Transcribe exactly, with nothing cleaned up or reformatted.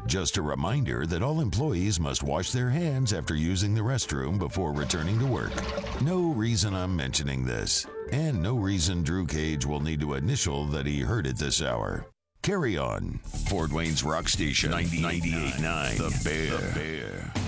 Just a reminder that all employees must wash their hands after using the restroom before returning to work. No reason I'm mentioning this, and no reason Drew Cage will need to initial that he heard it this hour. Carry on. Fort Wayne's Rock Station, ninety-eight point nine, The Bear. The Bear.